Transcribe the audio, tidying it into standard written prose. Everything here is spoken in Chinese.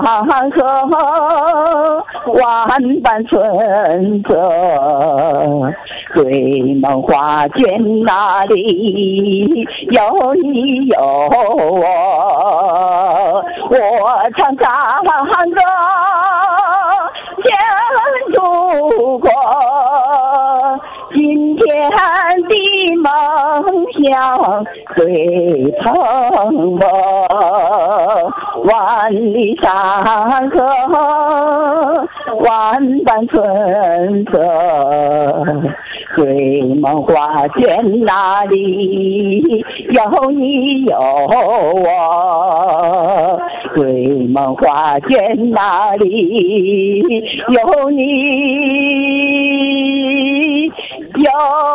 河万般春色，对梦画卷那里有你有我，我唱歌天祖国，今天的梦想最蓬勃，万里山河万般春色，对梦画卷那里有你有我，对梦画卷那里有你有